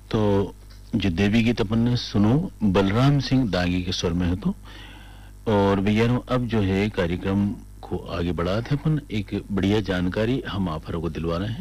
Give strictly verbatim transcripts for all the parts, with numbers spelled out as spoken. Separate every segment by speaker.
Speaker 1: तो जो देवी गीत अपन ने सुनो बलराम सिंह दागी के स्वर में है। तो और भैया अब जो है कार्यक्रम को आगे बढ़ाते अपन एक बढ़िया जानकारी हम आप को दिलवा रहे हैं।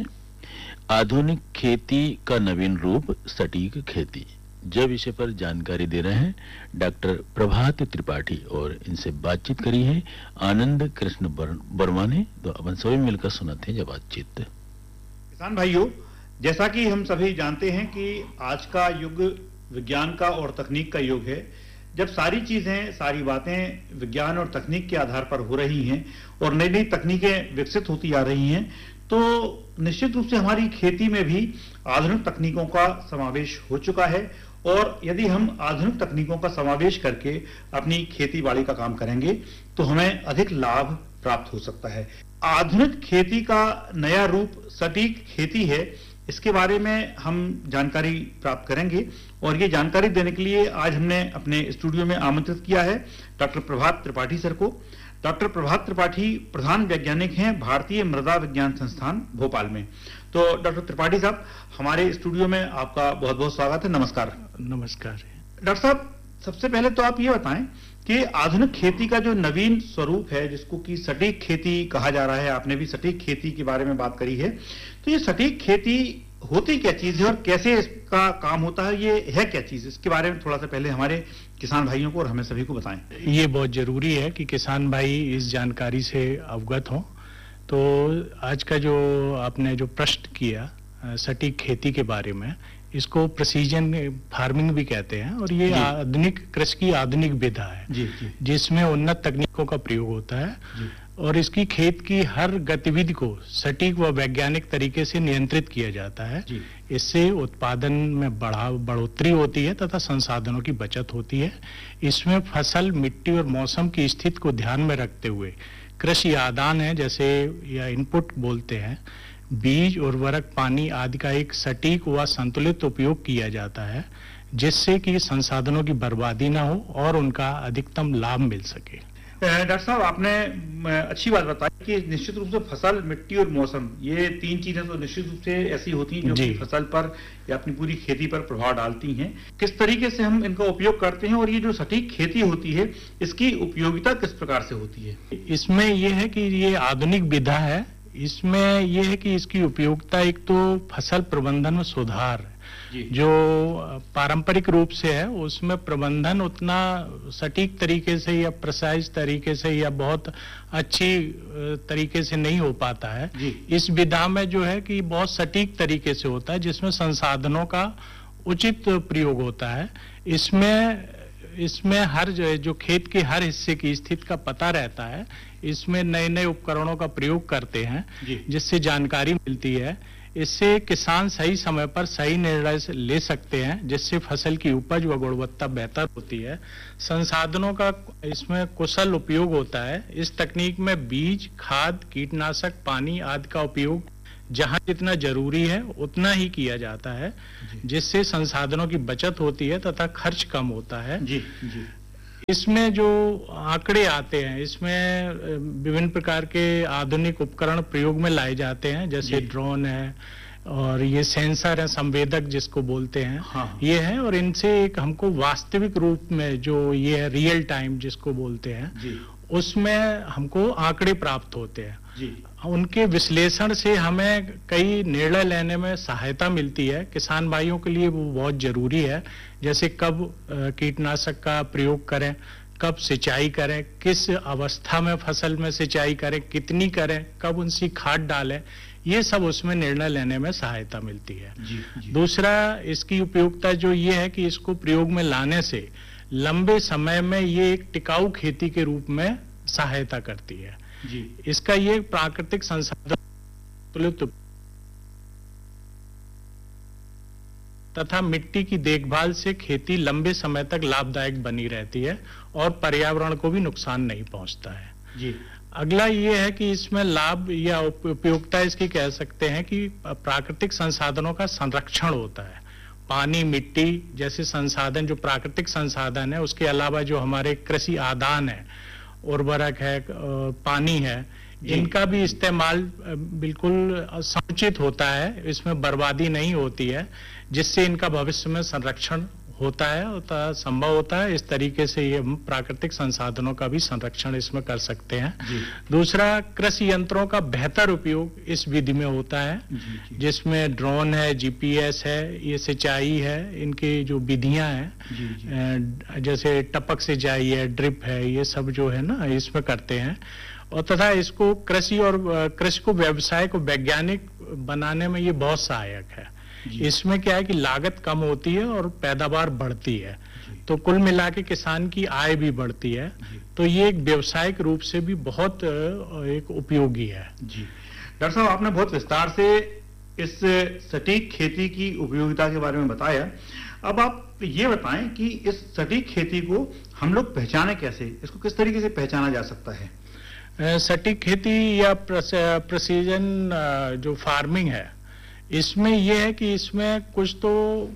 Speaker 1: आधुनिक खेती का नवीन रूप सटीक खेती जब विषय पर जानकारी दे रहे हैं डॉक्टर प्रभात त्रिपाठी और इनसे बातचीत करी है आनंद कृष्ण वर्मा ने। तो अपन सभी मिलकर सुनाते हैं जब बातचीत।
Speaker 2: किसान भाइयों, जैसा कि हम सभी जानते हैं कि आज का युग विज्ञान का और तकनीक का युग है। जब सारी चीजें सारी बातें विज्ञान और तकनीक के आधार पर हो रही हैं और नई नई तकनीकें विकसित होती आ रही हैं, तो निश्चित रूप से हमारी खेती में भी आधुनिक तकनीकों का समावेश हो चुका है। और यदि हम आधुनिक तकनीकों का समावेश करके अपनी खेती बाड़ी का काम करेंगे तो हमें अधिक लाभ प्राप्त हो सकता है। आधुनिक खेती का नया रूप सटीक खेती है, इसके बारे में हम जानकारी प्राप्त करेंगे। और ये जानकारी देने के लिए आज हमने अपने स्टूडियो में आमंत्रित किया है डॉक्टर प्रभात त्रिपाठी सर को। डॉक्टर प्रभात त्रिपाठी प्रधान वैज्ञानिक हैं भारतीय मृदा विज्ञान संस्थान भोपाल में। तो डॉक्टर त्रिपाठी साहब, हमारे स्टूडियो में आपका बहुत बहुत स्वागत है। नमस्कार।
Speaker 3: नमस्कार
Speaker 2: डॉक्टर साहब, सबसे पहले तो आप ये बताएं कि आधुनिक खेती का जो नवीन स्वरूप है जिसको कि सटीक खेती कहा जा रहा है, आपने भी सटीक खेती के बारे में बात करी है, तो ये सटीक खेती होती क्या चीज है और कैसे इसका काम होता है, ये है क्या चीज, इसके बारे में थोड़ा सा पहले हमारे किसान भाइयों को और हमें सभी को बताएं।
Speaker 3: ये बहुत जरूरी है कि किसान भाई इस जानकारी से अवगत हों। तो आज का जो आपने जो प्रश्न किया सटीक खेती के बारे में, इसको प्रिसीजन फार्मिंग भी कहते हैं और ये आधुनिक कृषि की आधुनिक विधा है
Speaker 2: जी, जी।
Speaker 3: जिसमें उन्नत तकनीकों का प्रयोग होता है जी। और इसकी खेत की हर गतिविधि को सटीक व वैज्ञानिक तरीके से नियंत्रित किया जाता है। इससे उत्पादन में बढ़ा बढ़ोतरी होती है तथा संसाधनों की बचत होती है। इसमें फसल, मिट्टी और मौसम की स्थिति को ध्यान में रखते हुए कृषि आदान है, जैसे या इनपुट बोलते हैं, बीज, उर्वरक, पानी आदि का एक सटीक व संतुलित उपयोग किया जाता है जिससे कि संसाधनों की बर्बादी ना हो और उनका अधिकतम लाभ मिल सके।
Speaker 2: डॉक्टर साहब, आपने अच्छी बात बताई कि निश्चित रूप से फसल, मिट्टी और मौसम, ये तीन चीजें तो निश्चित रूप से ऐसी होती हैं जो फसल पर या अपनी पूरी खेती पर प्रभाव डालती हैं। किस तरीके से हम इनका उपयोग करते हैं और ये जो सटीक खेती होती है इसकी उपयोगिता किस प्रकार से होती है?
Speaker 3: इसमें यह है कि ये आधुनिक विधा है। इसमें यह है कि इसकी उपयोगिता एक तो फसल प्रबंधन में सुधार, जो पारंपरिक रूप से है उसमें प्रबंधन उतना सटीक तरीके से या प्रिसाइज तरीके से या बहुत अच्छी तरीके से नहीं हो पाता है। इस विधा में जो है कि बहुत सटीक तरीके से होता है जिसमें संसाधनों का उचित प्रयोग होता है। इसमें इसमें हर जो, जो खेत के हर हिस्से की स्थिति का पता रहता है। इसमें नए नए उपकरणों का प्रयोग करते हैं जिससे जानकारी मिलती है। इससे किसान सही समय पर सही निर्णय ले सकते हैं जिससे फसल की उपज व गुणवत्ता बेहतर होती है। संसाधनों का इसमें कुशल उपयोग होता है। इस तकनीक में बीज, खाद, कीटनाशक, पानी आदि का उपयोग जहां जितना जरूरी है उतना ही किया जाता है जिससे संसाधनों की बचत होती है तथा खर्च कम होता है।
Speaker 2: जी, जी।
Speaker 3: इसमें जो आंकड़े आते हैं, इसमें विभिन्न प्रकार के आधुनिक उपकरण प्रयोग में लाए जाते हैं, जैसे ड्रोन है और ये सेंसर है, संवेदक जिसको बोलते हैं। हाँ। ये है और इनसे एक हमको वास्तविक रूप में जो ये है रियल टाइम जिसको बोलते हैं जी। उसमें हमको आंकड़े प्राप्त होते हैं जी। उनके विश्लेषण से हमें कई निर्णय लेने में सहायता मिलती है। किसान भाइयों के लिए वो बहुत जरूरी है, जैसे कब कीटनाशक का प्रयोग करें, कब सिंचाई करें, किस अवस्था में फसल में सिंचाई करें, कितनी करें, कब उनसी खाद डालें, ये सब उसमें निर्णय लेने में सहायता मिलती है जी, जी। दूसरा, इसकी उपयोगिता जो ये है कि इसको प्रयोग में लाने से लंबे समय में ये एक टिकाऊ खेती के रूप में सहायता करती है जी। इसका ये प्राकृतिक संसाधन तथा मिट्टी की देखभाल से खेती लंबे समय तक लाभदायक बनी रहती है और पर्यावरण को भी नुकसान नहीं पहुंचता है जी। अगला ये है कि इसमें लाभ या उपयोगिता इसकी कह सकते हैं कि प्राकृतिक संसाधनों का संरक्षण होता है। पानी, मिट्टी जैसे संसाधन जो प्राकृतिक संसाधन है, उसके अलावा जो हमारे कृषि आदान है, उर्वरक है, पानी है, इनका भी इस्तेमाल बिल्कुल समुचित होता है, इसमें बर्बादी नहीं होती है, जिससे इनका भविष्य में संरक्षण होता है, होता संभव होता है। इस तरीके से ये हम प्राकृतिक संसाधनों का भी संरक्षण इसमें कर सकते हैं। दूसरा, कृषि यंत्रों का बेहतर उपयोग इस विधि में होता है, जिसमें ड्रोन है, जीपीएस है, ये सिंचाई है, इनकी जो विधियां हैं जैसे टपक सिंचाई है, ड्रिप है, ये सब जो है ना इसमें करते हैं। और तथा इसको कृषि और कृषि को व्यवसाय को वैज्ञानिक बनाने में ये बहुत सहायक है। इसमें क्या है कि लागत कम होती है और पैदावार बढ़ती है, तो कुल मिला के किसान की आय भी बढ़ती है। तो ये एक व्यावसायिक रूप से भी बहुत एक उपयोगी है।
Speaker 2: जी डॉक्टर साहब, आपने बहुत विस्तार से इस सटीक खेती की उपयोगिता के बारे में बताया। अब आप ये बताएं कि इस सटीक खेती को हम लोग पहचाने कैसे, इसको किस तरीके से पहचाना जा सकता है?
Speaker 3: सटीक खेती या प्रिसीजन जो फार्मिंग है, इसमें यह है कि इसमें कुछ तो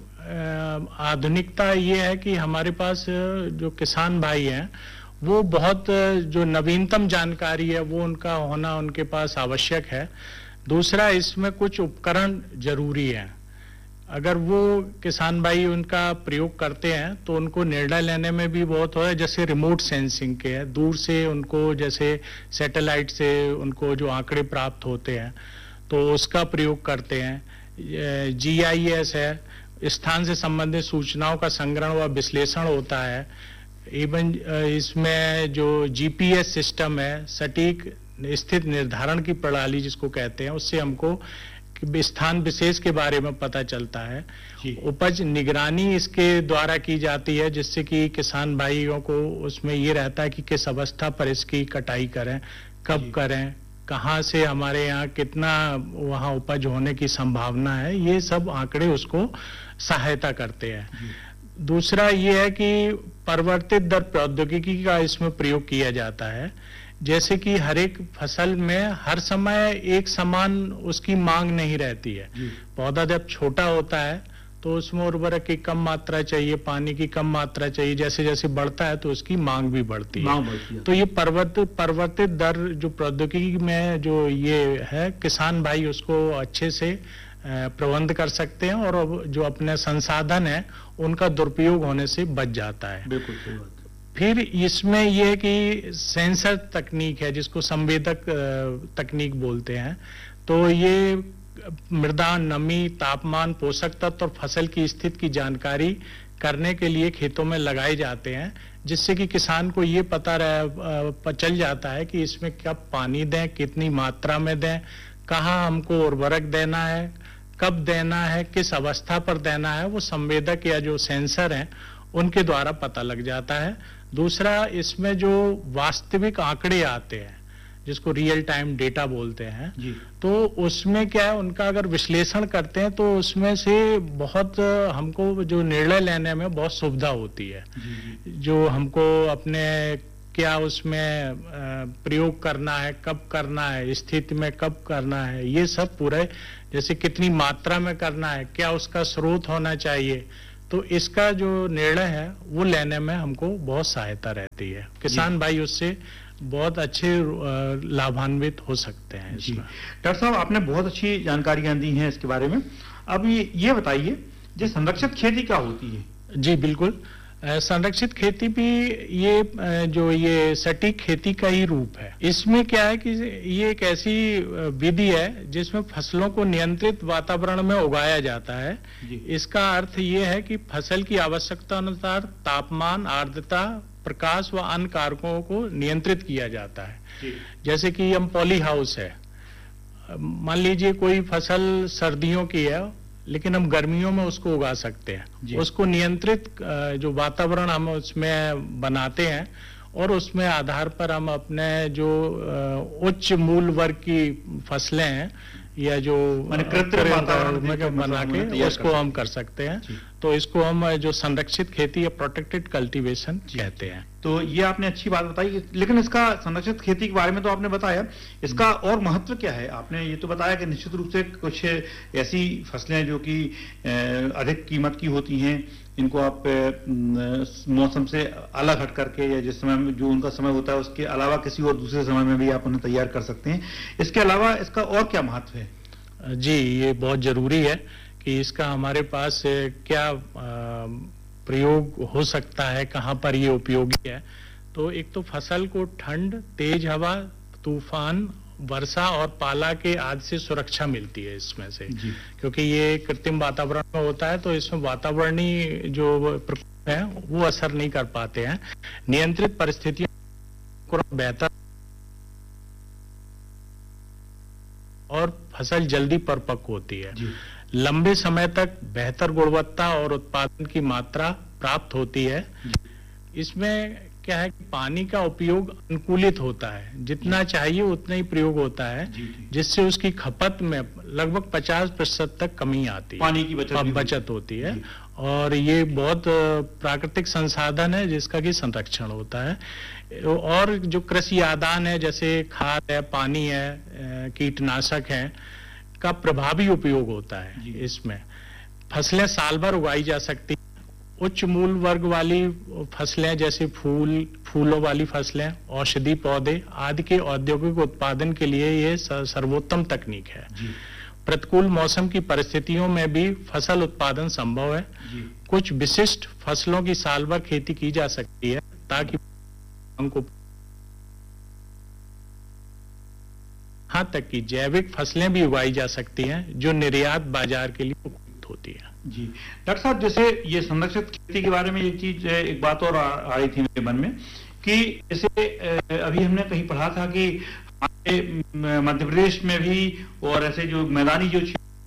Speaker 3: आधुनिकता ये है कि हमारे पास जो किसान भाई हैं वो बहुत जो नवीनतम जानकारी है वो उनका होना उनके पास आवश्यक है। दूसरा, इसमें कुछ उपकरण जरूरी है। अगर वो किसान भाई उनका प्रयोग करते हैं तो उनको निर्णय लेने में भी बहुत हो है, जैसे रिमोट सेंसिंग के है, दूर से उनको जैसे सैटेलाइट से उनको जो आंकड़े प्राप्त होते हैं तो उसका प्रयोग करते हैं। जी आई एस है, स्थान से संबंधित सूचनाओं का संग्रहण व विश्लेषण होता है। इवन इसमें जो जी पी एस सिस्टम है, सटीक स्थित निर्धारण की प्रणाली जिसको कहते हैं, उससे हमको स्थान विशेष के बारे में पता चलता है। उपज निगरानी इसके द्वारा की जाती है, जिससे कि किसान भाइयों को उसमें ये रहता है कि किस अवस्था पर इसकी कटाई करें, कब करें, कहाँ से हमारे यहाँ कितना वहाँ उपज होने की संभावना है, ये सब आंकड़े उसको सहायता करते हैं। दूसरा ये है कि परिवर्तित दर प्रौद्योगिकी का इसमें प्रयोग किया जाता है, जैसे कि हर एक फसल में हर समय एक समान उसकी मांग नहीं रहती है। पौधा जब छोटा होता है तो उसमें उर्वरक की कम मात्रा चाहिए, पानी की कम मात्रा चाहिए, जैसे जैसे बढ़ता है तो उसकी मांग भी बढ़ती है, है। तो ये परिवर्तित परिवर्तित दर जो प्रौद्योगिकी में जो ये है, किसान भाई उसको अच्छे से प्रबंध कर सकते हैं और जो अपने संसाधन है उनका दुरुपयोग होने से बच जाता है।
Speaker 2: बिल्कुल सही बात।
Speaker 3: फिर इसमें यह है कि सेंसर तकनीक है, जिसको संवेदक तकनीक बोलते हैं। तो ये मृदा, नमी, तापमान, पोषक तत्व और फसल की स्थिति की जानकारी करने के लिए खेतों में लगाए जाते हैं, जिससे कि किसान को ये पता रह चल जाता है कि इसमें कब पानी दें, कितनी मात्रा में दें, कहाँ हमको उर्वरक देना है, कब देना है, किस अवस्था पर देना है, वो संवेदक या जो सेंसर हैं उनके द्वारा पता लग जाता है। दूसरा, इसमें जो वास्तविक आंकड़े आते हैं जिसको रियल टाइम डेटा बोलते हैं, तो उसमें क्या है, उनका अगर विश्लेषण करते हैं तो उसमें से बहुत हमको जो निर्णय लेने में बहुत सुविधा होती है। जो हमको अपने क्या उसमें प्रयोग करना है, कब करना है, स्थिति में कब करना है, ये सब पूरे, जैसे कितनी मात्रा में करना है, क्या उसका स्रोत होना चाहिए, तो इसका जो निर्णय है वो लेने में हमको बहुत सहायता रहती है। किसान भाई उससे बहुत अच्छे लाभान्वित हो सकते हैं इसमें।
Speaker 2: डॉक्टर साहब, आपने बहुत अच्छी जानकारियां दी हैं इसके बारे में। अब ये ये बताइए, जो संरक्षित खेती क्या होती है?
Speaker 3: जी बिल्कुल, संरक्षित खेती भी ये जो ये सटीक खेती का ही रूप है। इसमें क्या है कि ये एक ऐसी विधि है जिसमें फसलों को नियंत्रित वातावरण में उगाया जाता है। इसका अर्थ ये है कि फसल की आवश्यकता अनुसार तापमान, आर्द्रता, प्रकाश व अन्य कारकों को नियंत्रित किया जाता है। जैसे कि हम पॉली हाउस है, मान लीजिए कोई फसल सर्दियों की है लेकिन हम गर्मियों में उसको उगा सकते हैं। उसको नियंत्रित जो वातावरण हम उसमें बनाते हैं और उसमें आधार पर हम अपने जो उच्च मूल वर्ग की फसलें हैं या जो
Speaker 2: कृत्रिम वातावरण
Speaker 3: बना के उसको हम कर सकते हैं। तो इसको हम जो संरक्षित खेती या प्रोटेक्टेड कल्टीवेशन कहते हैं।
Speaker 2: तो ये आपने अच्छी बात बताई, लेकिन इसका संरक्षित खेती के बारे में तो आपने बताया, इसका और महत्व क्या है? आपने ये तो बताया कि निश्चित रूप से कुछ ऐसी फसलें जो कि अधिक कीमत की होती हैं, इनको आप मौसम से अलग हट करके या जिस समय में जो उनका समय होता है उसके अलावा किसी और दूसरे समय में भी आप उन्हें तैयार कर सकते हैं। इसके अलावा इसका और क्या महत्व है?
Speaker 3: जी, ये बहुत जरूरी है कि इसका हमारे पास क्या प्रयोग हो सकता है, कहाँ पर ये उपयोगी है। तो एक तो फसल को ठंड, तेज हवा, तूफान, वर्षा और पाला के आदि से सुरक्षा मिलती है इसमें से, क्योंकि ये कृत्रिम वातावरण में होता है, तो इसमें वातावरणीय जो प्रकोप है वो असर नहीं कर पाते हैं। नियंत्रित परिस्थितियों को बेहतर और फसल जल्दी परिपक्व होती है। लंबे समय तक बेहतर गुणवत्ता और उत्पादन की मात्रा प्राप्त होती है। इसमें क्या है कि पानी का उपयोग अनुकूलित होता है, जितना चाहिए उतना ही प्रयोग होता है, जिससे उसकी खपत में लगभग पचास प्रतिशत तक कमी आती है,
Speaker 2: पानी की बचत,
Speaker 3: बचत होती है। और ये बहुत प्राकृतिक संसाधन है जिसका कि संरक्षण होता है। और जो कृषि आदान है, जैसे खाद है, पानी है, कीटनाशक है, का प्रभावी उपयोग होता है। इसमें फसलें साल भर उगाई जा सकती हैं। उच्च मूल वर्ग वाली फसलें जैसे फूल फूलों वाली फसलें, औषधि पौधे आदि के औद्योगिक उत्पादन के लिए ये सर्वोत्तम तकनीक है। प्रतिकूल मौसम की परिस्थितियों में भी फसल उत्पादन संभव है। कुछ विशिष्ट फसलों की साल भर खेती की जा सकती है ताकि को यहाँ तक कि जैविक फसलें भी उगाई जा सकती हैं जो निर्यात बाजार के लिए उपयुक्त होती है।
Speaker 2: जी डॉक्टर साहब, जैसे ये संरक्षित खेती के बारे में एक चीज, एक बात और आ रही थी मेरे मन में कि जैसे अभी हमने कहीं पढ़ा था कि हमारे मध्य प्रदेश में भी और ऐसे जो मैदानी जो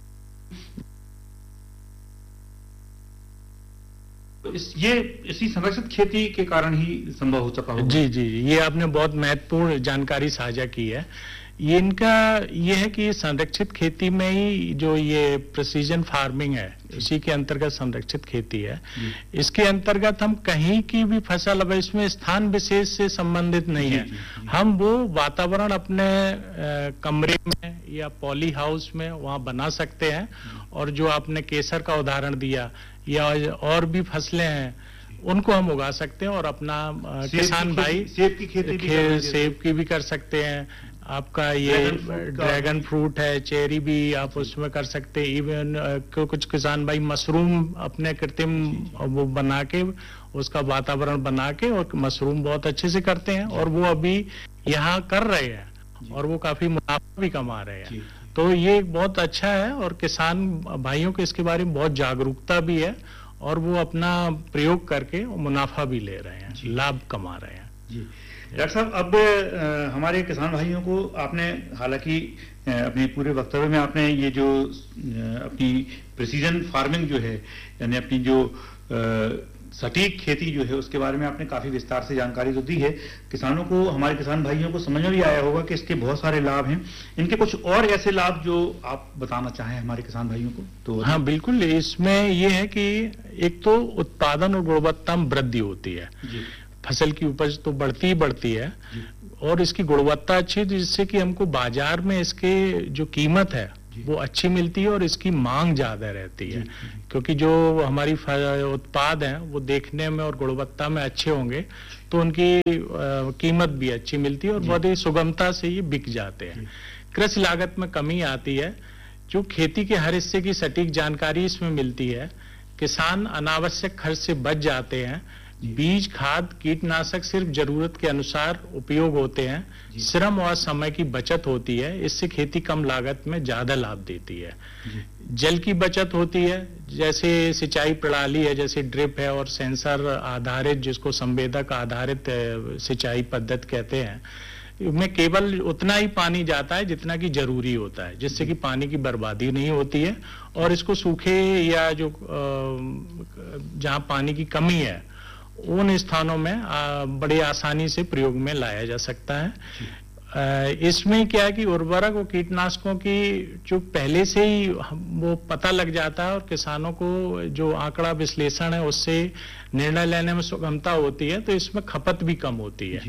Speaker 2: इस ये इसी संरक्षित खेती के कारण ही संभव हो सका होगा।
Speaker 3: जी जी ये आपने बहुत महत्वपूर्ण जानकारी साझा की है। ये इनका ये है कि संरक्षित खेती में ही जो ये प्रिसीजन फार्मिंग है, इसी के अंतर्गत संरक्षित खेती है। इसके अंतर्गत हम कहीं की भी फसल, अब इसमें स्थान विशेष से संबंधित नहीं है, हम वो वातावरण अपने कमरे में या पॉली हाउस में वहां बना सकते हैं। और जो आपने केसर का उदाहरण दिया या और भी फसलें हैं उनको हम उगा सकते हैं और अपना किसान भाई
Speaker 2: सेब की खेती भी
Speaker 3: सेब की भी कर सकते हैं। आपका ये ड्रैगन फ्रूट है, चेरी भी आप उसमें कर सकते हैं। इवन कुछ किसान भाई मशरूम अपने कृत्रिम वो बना के उसका वातावरण बना के और मशरूम बहुत अच्छे से करते हैं और वो अभी यहाँ कर रहे हैं और वो काफी मुनाफा भी कमा रहे हैं। तो ये बहुत अच्छा है और किसान भाइयों को इसके बारे में बहुत जागरूकता भी है और वो अपना प्रयोग करके मुनाफा भी ले रहे हैं, लाभ कमा रहे हैं।
Speaker 2: जी डॉक्टर साहब, अब आ, हमारे किसान भाइयों को आपने हालांकि अपने पूरे वक्तव्य में आपने ये जो आ, अपनी प्रिसीजन फार्मिंग जो है, यानी अपनी जो आ, सटीक खेती जो है उसके बारे में आपने काफी विस्तार से जानकारी तो दी है। किसानों को, हमारे किसान भाइयों को समझ में भी आया होगा कि इसके बहुत सारे लाभ हैं। इनके कुछ और ऐसे लाभ जो आप बताना चाहें हमारे किसान भाइयों को तो?
Speaker 3: हाँ बिल्कुल, इसमें ये है कि एक तो उत्पादन और गुणवत्ता में वृद्धि होती है। जी। फसल की उपज तो बढ़ती ही बढ़ती है और इसकी गुणवत्ता अच्छी है जिससे कि हमको बाजार में इसके जो कीमत है वो अच्छी मिलती है और इसकी मांग ज्यादा रहती है, क्योंकि जो हमारी उत्पाद हैं वो देखने में और गुणवत्ता में अच्छे होंगे तो उनकी कीमत भी अच्छी मिलती है और बहुत ही सुगमता से ये बिक जाते हैं। कृषि लागत में कमी आती है, जो खेती के हर हिस्से की सटीक जानकारी इसमें मिलती है। किसान अनावश्यक खर्च से बच जाते हैं। बीज, खाद, कीटनाशक सिर्फ जरूरत के अनुसार उपयोग होते हैं। श्रम और समय की बचत होती है, इससे खेती कम लागत में ज्यादा लाभ देती है। जल की बचत होती है, जैसे सिंचाई प्रणाली है, जैसे ड्रिप है और सेंसर आधारित, जिसको संवेदक आधारित सिंचाई पद्धति कहते हैं, में केवल उतना ही पानी जाता है जितना कि जरूरी होता है, जिससे कि पानी की बर्बादी नहीं होती है और इसको सूखे या जो जहां पानी की कमी है उन स्थानों में बड़ी आसानी से प्रयोग में लाया जा सकता है। इसमें क्या है कि उर्वरक और कीटनाशकों की जो पहले से ही वो पता लग जाता है और किसानों को जो आंकड़ा विश्लेषण है उससे निर्णय लेने में सुगमता होती है, तो इसमें खपत भी कम होती है।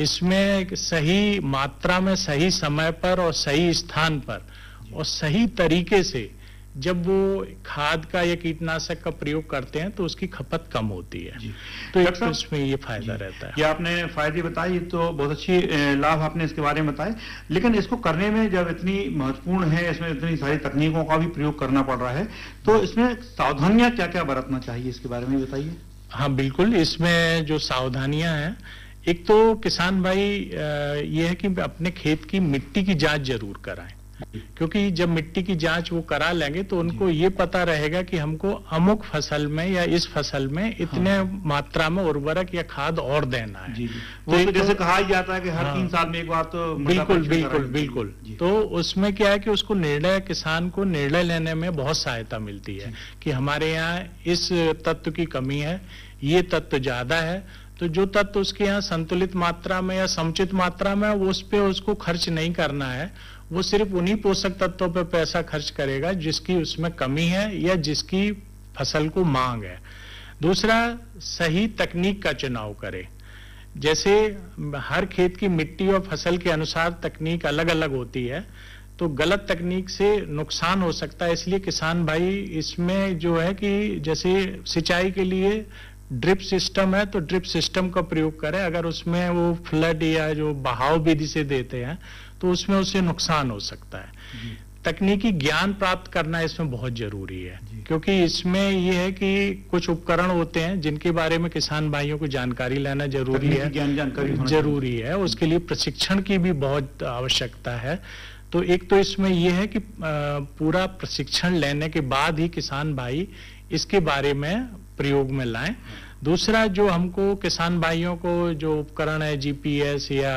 Speaker 3: इसमें सही मात्रा में, सही समय पर और सही स्थान पर और सही तरीके से जब वो खाद का या कीटनाशक का प्रयोग करते हैं तो उसकी खपत कम होती है। तो एक तो इसमें ये फायदा रहता है।
Speaker 2: ये आपने फायदे बताए, तो बहुत अच्छी लाभ आपने इसके बारे में बताए, लेकिन इसको करने में जब इतनी महत्वपूर्ण है, इसमें इतनी सारी तकनीकों का भी प्रयोग करना पड़ रहा है, तो इसमें सावधानियां क्या क्या बरतना चाहिए, इसके बारे में बताइए।
Speaker 3: हाँ बिल्कुल, इसमें जो सावधानियां हैं, एक तो किसान भाई ये है कि अपने खेत की मिट्टी की जांच जरूर कराएं, क्योंकि जब मिट्टी की जांच वो करा लेंगे तो उनको ये पता रहेगा कि हमको अमुक फसल में या इस फसल में इतने हाँ। मात्रा में उर्वरक या खाद और देना है। जी जी।
Speaker 2: वो तो जैसे कहा जाता है कि हर हाँ। तीन साल में एक बार तो
Speaker 3: बिल्कुल बिल्कुल बिल्कुल। तो उसमें क्या है कि उसको निर्णय, किसान को निर्णय लेने में बहुत सहायता मिलती है कि हमारे यहाँ इस तत्व की कमी है, ये तत्व ज्यादा है, तो जो तत्व उसके यहाँ संतुलित मात्रा में या समुचित मात्रा में, वो उस पे उसको खर्च नहीं करना है, वो सिर्फ उन्हीं पोषक तत्वों पे पैसा खर्च करेगा जिसकी उसमें कमी है या जिसकी फसल को मांग है। दूसरा, सही तकनीक का चुनाव करे। जैसे हर खेत की मिट्टी और फसल के अनुसार तकनीक अलग अलग होती है, तो गलत तकनीक से नुकसान हो सकता है। इसलिए किसान भाई इसमें जो है कि जैसे सिंचाई के लिए ड्रिप सिस्टम है तो ड्रिप सिस्टम का प्रयोग करें। अगर उसमें वो फ्लड या जो बहाव विधि से देते हैं तो उसमें उससे नुकसान हो सकता है। तकनीकी ज्ञान प्राप्त करना इसमें बहुत जरूरी है, क्योंकि इसमें ये है कि कुछ उपकरण होते हैं जिनके बारे में किसान भाइयों को जानकारी लेना जरूरी है,
Speaker 2: ज्ञान जानकारी
Speaker 3: जरूरी है। उसके लिए प्रशिक्षण की भी बहुत आवश्यकता है। तो एक तो इसमें यह है कि पूरा प्रशिक्षण लेने के बाद ही किसान भाई इसके बारे में प्रयोग में लाएं। दूसरा, जो हमको किसान भाइयों को जो उपकरण है जीपीएस या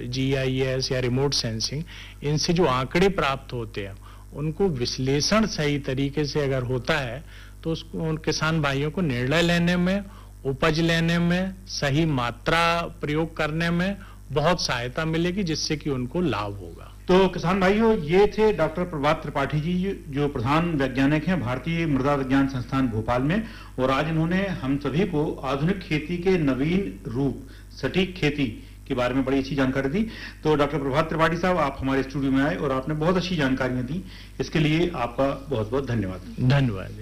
Speaker 3: जीआईएस या रिमोट सेंसिंग, इनसे जो आंकड़े प्राप्त होते हैं उनको विश्लेषण सही तरीके से अगर होता है तो उसको उन किसान भाइयों को निर्णय लेने में, उपज लेने में, सही मात्रा प्रयोग करने में बहुत सहायता मिलेगी, जिससे कि उनको लाभ होगा।
Speaker 2: तो किसान भाइयों, ये थे डॉक्टर प्रभात त्रिपाठी जी, जो प्रधान वैज्ञानिक हैं भारतीय मृदा विज्ञान संस्थान भोपाल में, और आज इन्होंने हम सभी को आधुनिक खेती के नवीन रूप, सटीक खेती के बारे में बड़ी अच्छी जानकारी दी। तो डॉक्टर प्रभात त्रिपाठी साहब, आप हमारे स्टूडियो में आए और आपने बहुत अच्छी जानकारियां दी, इसके लिए आपका बहुत बहुत धन्यवाद।
Speaker 3: धन्यवाद।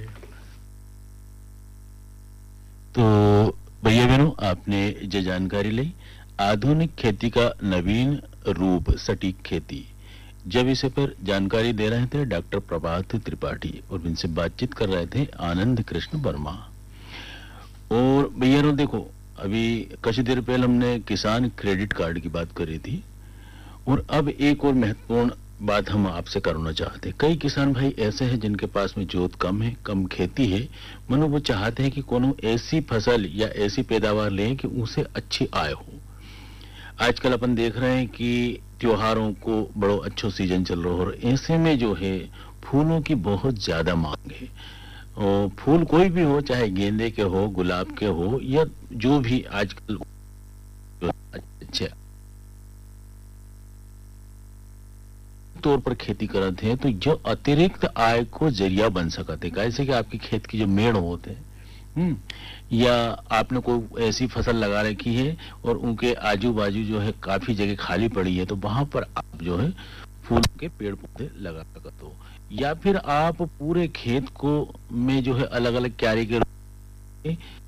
Speaker 1: तो भैया बहनों, आपने जो जानकारी ली आधुनिक खेती का नवीन रूप, सटीक खेती, जब इसे पर जानकारी दे रहे थे डॉक्टर प्रभात त्रिपाठी और इनसे बातचीत कर रहे थे आनंद कृष्ण वर्मा। और भैया नो देखो, अभी कुछ देर पहले हमने किसान क्रेडिट कार्ड की बात करी थी, और अब एक और महत्वपूर्ण बात हम आपसे करना चाहते हैं। कई किसान भाई ऐसे हैं जिनके पास में जोत कम है, कम खेती है, मनो वो चाहते हैं कि कोनो ऐसी फसल या ऐसी पैदावार लें कि उनसे अच्छी आय हो। आजकल अपन देख रहे हैं कि त्योहारों को बड़ो अच्छो सीजन चल रहा है, और ऐसे में जो है फूलों की बहुत ज्यादा मांग है। और फूल कोई भी हो, चाहे गेंदे के हो, गुलाब के हो, या जो भी आजकल अच्छे तौर पर खेती करते हैं, तो जो अतिरिक्त आय को जरिया बन सकते हैं। कैसे कि आपकी खेत की जो मेड़ होते हैं, हम्म या आपने कोई ऐसी फसल लगा रखी है और उनके आजू बाजू जो है काफी जगह खाली पड़ी है, तो वहां पर आप जो है फूल के पेड़ पौधे लगा सकते हो। या फिर आप पूरे खेत को में जो है अलग अलग क्यारी के